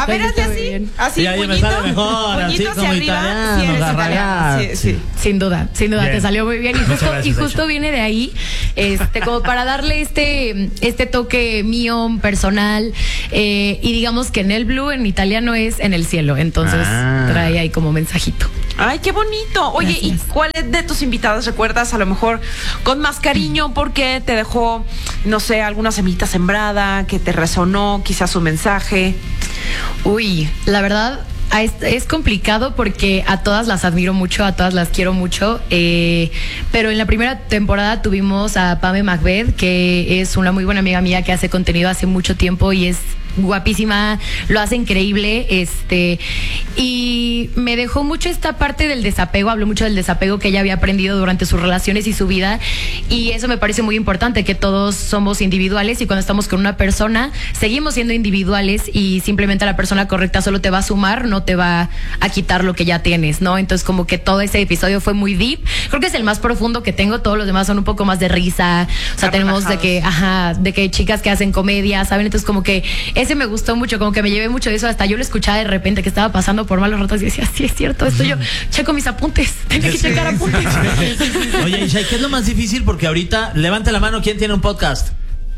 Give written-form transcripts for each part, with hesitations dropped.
A ver, hazle así. Así, ya me sale mejor, así como hacia italiano, arriba. Sí, eres italiano. Sí. Sin duda, Bien. te salió muy bien. Y justo Aisha. viene de ahí, como para darle este toque mío, personal, y digamos que en el blue en italiano es en el cielo, entonces trae ahí como mensajito. Ay, qué bonito. Oye, Gracias. ¿y cuáles de tus invitados recuerdas a lo mejor con más cariño porque te dejó, no sé, alguna semillita sembrada, que te resonó quizás su mensaje? Uy, la verdad es complicado porque a todas las admiro mucho, a todas las quiero mucho, pero en la primera temporada tuvimos a Pame Macbeth, que es una muy buena amiga mía que hace contenido hace mucho tiempo y es guapísima, lo hace increíble, y me dejó mucho esta parte del desapego, habló mucho del desapego que ella había aprendido durante sus relaciones y su vida, y eso me parece muy importante, que todos somos individuales y cuando estamos con una persona seguimos siendo individuales y simplemente la persona correcta solo te va a sumar, no te va a quitar lo que ya tienes, ¿no? Entonces como que todo ese episodio fue muy deep, creo que es el más profundo que tengo, todos los demás son un poco más de risa, o sea, tenemos de que chicas que hacen comedia, ¿saben? Entonces como que ese me gustó mucho, como que me llevé mucho de eso, hasta yo lo escuchaba de repente que estaba pasando por malos ratos y decía, sí es cierto, esto yo checo mis apuntes, tengo que checar apuntes. Oye, Aisha, ¿qué es lo más difícil? Porque ahorita, levante la mano, ¿quién tiene un podcast?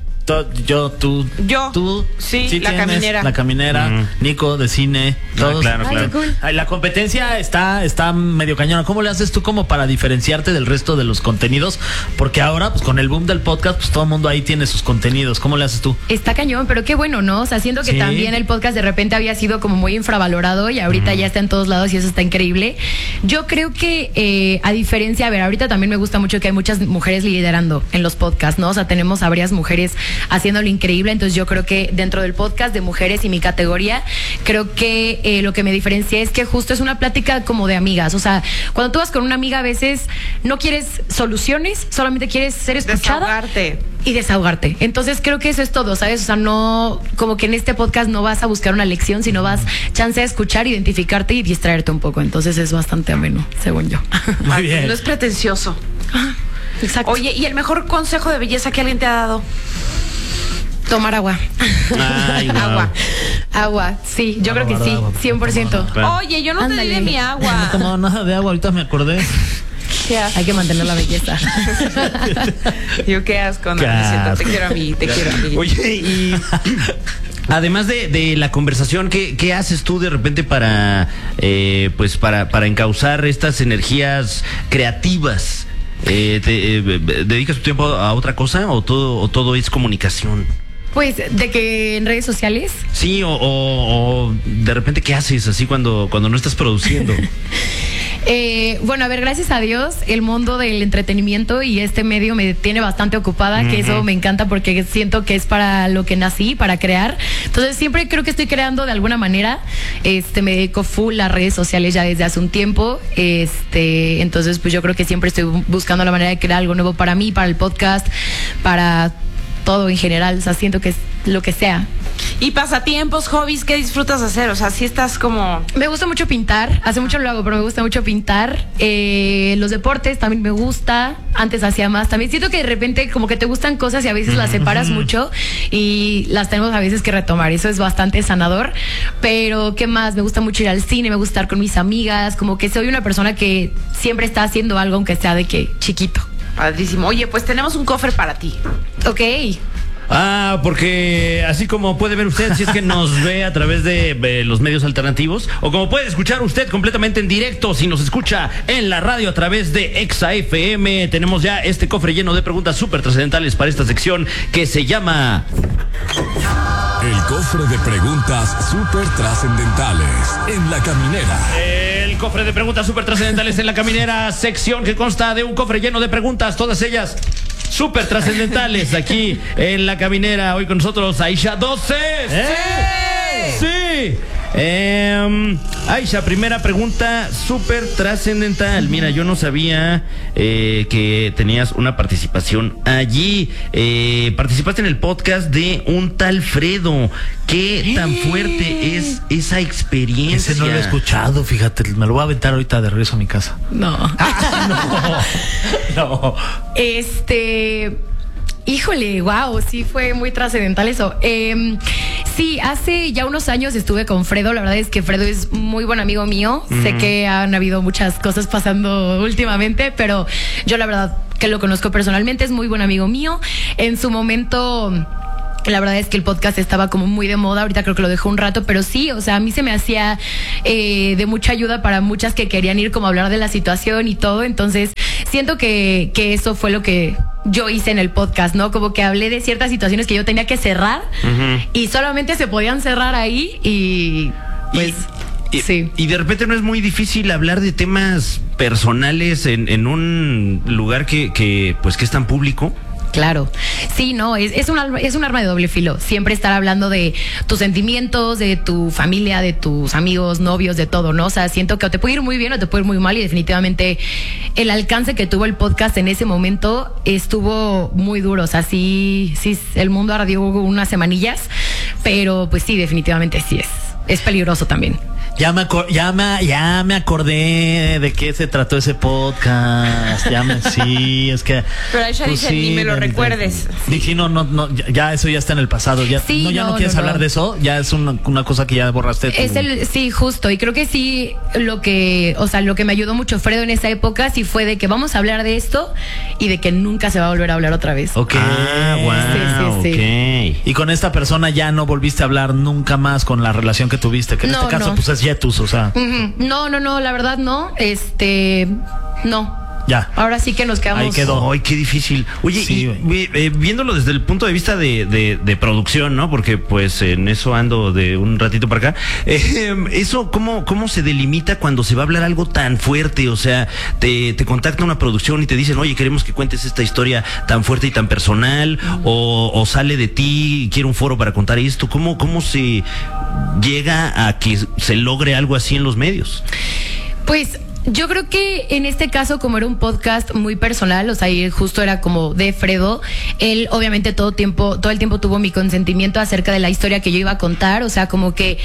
Tú. Sí, La tienes, Caminera. La Caminera, Nico, de cine, todos. Claro. Ay, qué cool. Ay, la competencia está medio cañona. ¿Cómo le haces tú como para diferenciarte del resto de los contenidos? Porque ahora, pues con el boom del podcast, pues todo el mundo ahí tiene sus contenidos. ¿Cómo le haces tú? Está cañón, pero qué bueno, ¿no? O sea, siento que Sí. también el podcast de repente había sido como muy infravalorado y ahorita ya está en todos lados y eso está increíble. Yo creo que, a diferencia, ahorita también me gusta mucho que hay muchas mujeres liderando en los podcasts, ¿no? O sea, tenemos a varias mujeres haciéndolo increíble, entonces yo creo que dentro del podcast de mujeres y mi categoría, creo que lo que me diferencia es que justo es una plática como de amigas, o sea, cuando tú vas con una amiga a veces no quieres soluciones, solamente quieres ser escuchada y desahogarte. Entonces creo que eso es todo, ¿sabes? O sea, no, como que en este podcast no vas a buscar una lección, sino vas chance a escuchar, identificarte y distraerte un poco. Entonces es bastante ameno, según yo. Muy bien. No es pretencioso. Exacto. Oye, ¿y el mejor consejo de belleza que alguien te ha dado? Tomar agua. Ay, wow. Agua, sí, yo creo que sí, agua, 100%. Claro. Oye, yo no te Ándale. di de mi No he agua. tomado nada de agua, ahorita me acordé. Hay que mantener la belleza. Yo qué asco, no, Qué me siento, asco. te quiero a mí. Oye, y además de la conversación, ¿qué haces tú de repente para encauzar estas energías creativas? ¿Dedicas tu tiempo a otra cosa o todo es comunicación? Pues, de que en redes sociales. Sí, o de repente, ¿qué haces así cuando no estás produciendo? Bueno, a ver, gracias a Dios, el mundo del entretenimiento y este medio me tiene bastante ocupada, que eso me encanta porque siento que es para lo que nací, para crear. Entonces, siempre creo que estoy creando de alguna manera. Me dedico full a redes sociales ya desde hace un tiempo. Entonces, pues yo creo que siempre estoy buscando la manera de crear algo nuevo para mí, para el podcast, para todo en general. O sea, siento que es lo que sea. ¿Y pasatiempos, hobbies, qué disfrutas hacer? O sea, si estás como... Me gusta mucho pintar, hace mucho lo hago, pero me gusta mucho pintar. Los deportes también me gusta, antes hacía más. También siento que de repente como que te gustan cosas y a veces las separas mucho y las tenemos a veces que retomar. Eso es bastante sanador. Pero, ¿qué más? Me gusta mucho ir al cine, me gusta estar con mis amigas. Como que soy una persona que siempre está haciendo algo, aunque sea de que chiquito. Padrísimo. Oye, pues tenemos un cofre para ti. Ok. Porque así como puede ver usted, si es que nos ve a través de los medios alternativos, o como puede escuchar usted completamente en directo, si nos escucha en la radio a través de Exa FM, tenemos ya este cofre lleno de preguntas súper trascendentales para esta sección que se llama... El cofre de preguntas súper trascendentales en La Caminera. El cofre de preguntas súper trascendentales en La Caminera, sección que consta de un cofre lleno de preguntas, todas ellas súper trascendentales, aquí en La Caminera. Hoy con nosotros Aisha 12. ¡Sí! Aisha, primera pregunta súper trascendental. Mira, yo no sabía que tenías una participación allí. Participaste en el podcast de un tal Fredo. ¿Qué tan fuerte es esa experiencia? Ese no lo he escuchado, fíjate, me lo voy a aventar ahorita de regreso a mi casa. No. No. Híjole, wow, sí fue muy trascendental eso. Sí, hace ya unos años estuve con Fredo. La verdad es que Fredo es muy buen amigo mío. Sé que han habido muchas cosas pasando últimamente, pero yo la verdad que lo conozco personalmente, es muy buen amigo mío. En su momento, la verdad es que el podcast estaba como muy de moda. Ahorita creo que lo dejó un rato, pero sí, o sea, a mí se me hacía de mucha ayuda para muchas que querían ir como a hablar de la situación y todo. Entonces, siento que eso fue lo que yo hice en el podcast, ¿no? Como que hablé de ciertas situaciones que yo tenía que cerrar y solamente se podían cerrar ahí y pues... Sí. Y de repente no es muy difícil hablar de temas personales en un lugar que es tan público. Claro, sí, no, es un arma de doble filo. Siempre estar hablando de tus sentimientos, de tu familia, de tus amigos, novios, de todo, ¿no? O sea, siento que o te puede ir muy bien o te puede ir muy mal, y definitivamente el alcance que tuvo el podcast en ese momento estuvo muy duro. O sea, sí, el mundo ardió unas semanillas, pero pues sí, definitivamente sí es peligroso también. Ya me acordé de qué se trató ese podcast. Sí, es que. Pero ella dice, sí, ni me lo recuerdes. Dije, no, ya eso ya está en el pasado. Ya, sí, no quieres hablar de eso. Ya es una cosa que ya borraste. Sí, justo. Y creo que sí, lo que me ayudó mucho Fredo en esa época sí fue de que vamos a hablar de esto y de que nunca se va a volver a hablar otra vez. Ok. Wow, sí. Ok. Y con esta persona ya no volviste a hablar nunca más con la relación que tuviste, que en este caso pues es Yetus, o sea. No, la verdad no. No. Ya. Ahora sí que nos quedamos. Ahí quedó. Ay, qué difícil. Oye, Sí, viéndolo desde el punto de vista de producción, ¿no? Porque pues en eso ando de un ratito para acá. Eso, ¿cómo se delimita cuando se va a hablar algo tan fuerte? O sea, te contacta una producción y te dicen, oye, queremos que cuentes esta historia tan fuerte y tan personal, o sale de ti, quiero un foro para contar esto. ¿Cómo se llega a que se logre algo así en los medios? Pues yo creo que en este caso, como era un podcast muy personal, o sea, y justo era como de Fredo, él obviamente todo el tiempo tuvo mi consentimiento acerca de la historia que yo iba a contar. O sea, como que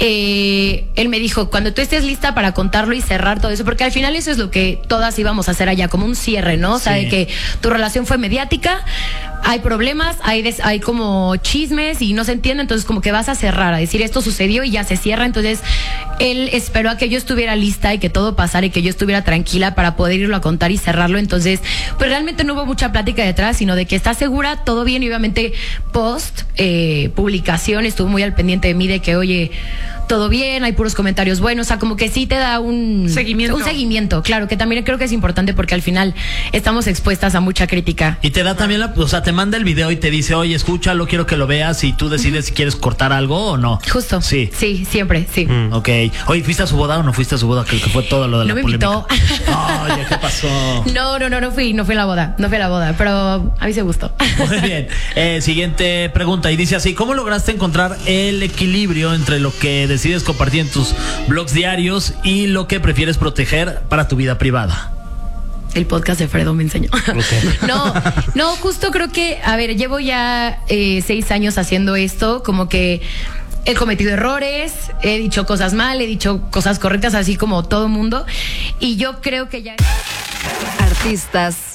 él me dijo, cuando tú estés lista para contarlo y cerrar todo eso, porque al final eso es lo que todas íbamos a hacer allá, como un cierre, ¿no? O sea, de que tu relación fue mediática, hay problemas, hay como chismes y no se entiende, entonces como que vas a cerrar, a decir esto sucedió y ya se cierra. Entonces él esperó a que yo estuviera lista y que todo pasara y que yo estuviera tranquila para poder irlo a contar y cerrarlo. Entonces, pues realmente no hubo mucha plática detrás, sino de que estás segura, todo bien. Y obviamente post publicación estuvo muy al pendiente de mí de que, oye, todo bien, hay puros comentarios buenos. O sea, como que sí te da un seguimiento, claro, que también creo que es importante porque al final estamos expuestas a mucha crítica. Y te da también o sea, te manda el video y te dice, oye, escúchalo, quiero que lo veas, y tú decides si quieres cortar algo o no. Justo. Sí, siempre, sí. Ok. Oye, ¿fuiste a su boda o no fuiste a su boda? Que fue todo lo de la polémica. No me invitó. Oye, ¿qué pasó? No fui a la boda, pero a mí se gustó. Muy bien. Siguiente pregunta, y dice así: ¿cómo lograste encontrar el equilibrio entre lo que decides compartir en tus blogs diarios y lo que prefieres proteger para tu vida privada? El podcast de Fredo me enseñó. No, justo creo que, a ver, llevo ya 6 años haciendo esto, como que he cometido errores, he dicho cosas mal, he dicho cosas correctas, así como todo mundo, y yo creo que ya... Artistas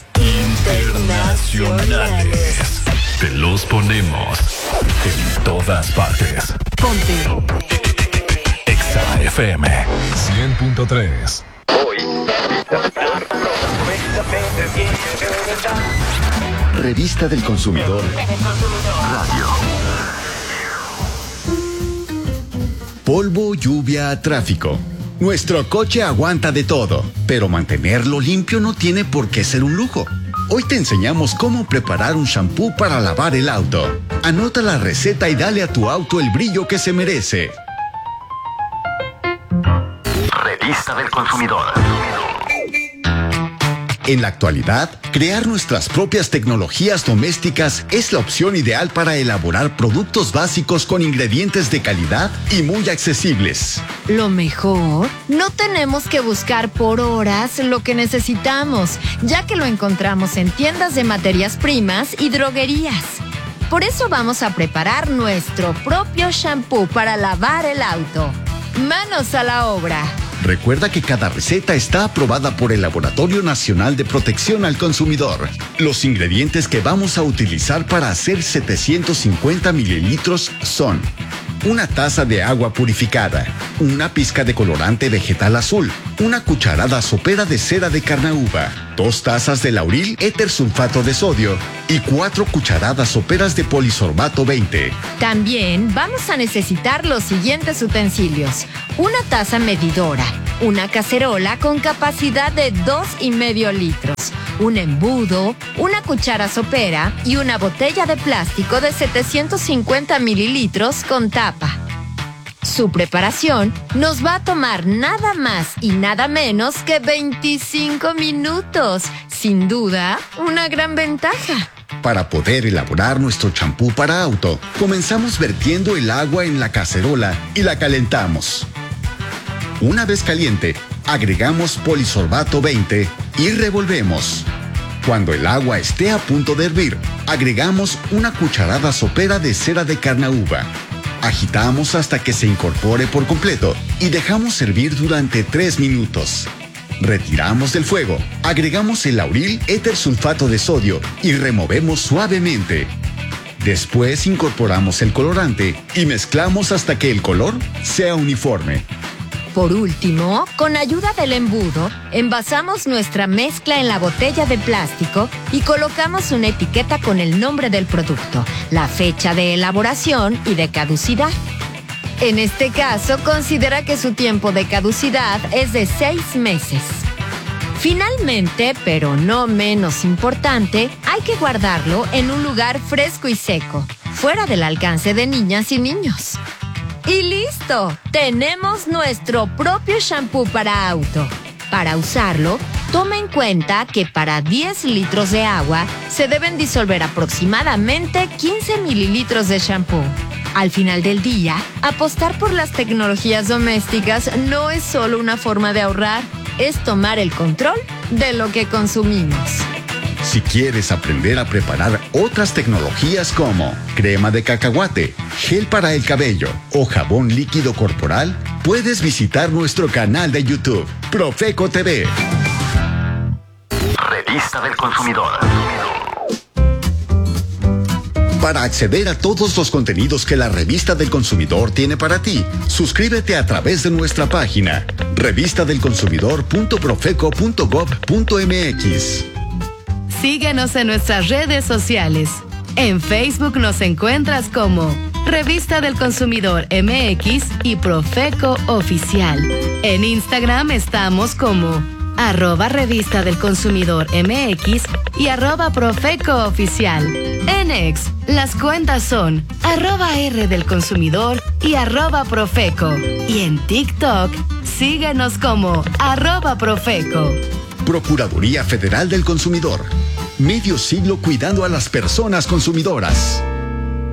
Internacionales. Te los ponemos en todas partes. Ponte Exa FM 100.3. Revista del Consumidor Radio. Polvo, lluvia, tráfico. Nuestro coche aguanta de todo, pero mantenerlo limpio no tiene por qué ser un lujo. Hoy te enseñamos cómo preparar un shampoo para lavar el auto. Anota la receta y dale a tu auto el brillo que se merece. Revista del Consumidor. En la actualidad, crear nuestras propias tecnologías domésticas es la opción ideal para elaborar productos básicos con ingredientes de calidad y muy accesibles. Lo mejor, no tenemos que buscar por horas lo que necesitamos, ya que lo encontramos en tiendas de materias primas y droguerías. Por eso vamos a preparar nuestro propio shampoo para lavar el auto. ¡Manos a la obra! Recuerda que cada receta está aprobada por el Laboratorio Nacional de Protección al Consumidor. Los ingredientes que vamos a utilizar para hacer 750 mililitros son una taza de agua purificada, una pizca de colorante vegetal azul, una cucharada sopera de cera de carnauba, 2 tazas de lauril éter sulfato de sodio y 4 cucharadas soperas de polisorbato 20. También vamos a necesitar los siguientes utensilios: una taza medidora, una cacerola con capacidad de 2,5 litros, un embudo, una cuchara sopera y una botella de plástico de 750 mililitros con tapa. Su preparación nos va a tomar nada más y nada menos que 25 minutos. Sin duda, una gran ventaja. Para poder elaborar nuestro champú para auto, comenzamos vertiendo el agua en la cacerola y la calentamos. Una vez caliente, agregamos polisorbato 20 y revolvemos. Cuando el agua esté a punto de hervir, agregamos una cucharada sopera de cera de carnauba. Agitamos hasta que se incorpore por completo y dejamos hervir durante 3 minutos. Retiramos del fuego, agregamos el lauril éter sulfato de sodio y removemos suavemente. Después incorporamos el colorante y mezclamos hasta que el color sea uniforme. Por último, con ayuda del embudo, envasamos nuestra mezcla en la botella de plástico y colocamos una etiqueta con el nombre del producto, la fecha de elaboración y de caducidad. En este caso, considera que su tiempo de caducidad es de 6 meses. Finalmente, pero no menos importante, hay que guardarlo en un lugar fresco y seco, fuera del alcance de niñas y niños. ¡Y listo! Tenemos nuestro propio shampoo para auto. Para usarlo, toma en cuenta que para 10 litros de agua se deben disolver aproximadamente 15 mililitros de shampoo. Al final del día, apostar por las tecnologías domésticas no es solo una forma de ahorrar, es tomar el control de lo que consumimos. Si quieres aprender a preparar otras tecnologías como crema de cacahuate, gel para el cabello o jabón líquido corporal, puedes visitar nuestro canal de YouTube, Profeco TV. Revista del Consumidor. Para acceder a todos los contenidos que la Revista del Consumidor tiene para ti, suscríbete a través de nuestra página revistadelconsumidor.profeco.gov.mx. Síguenos en nuestras redes sociales. En Facebook nos encuentras como Revista del Consumidor MX y Profeco Oficial. En Instagram estamos como @Revista del Consumidor MX y @Profeco Oficial. En X, las cuentas son @R del Consumidor y @Profeco. Y en TikTok, síguenos como @Profeco. Procuraduría Federal del Consumidor. Medio siglo cuidando a las personas consumidoras.